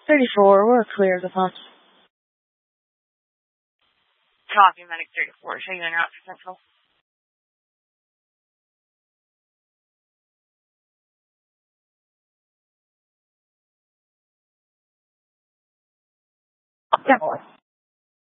34, we're clear of the pumps. Copy, Medic 34. Show you en route for Central. Yeah.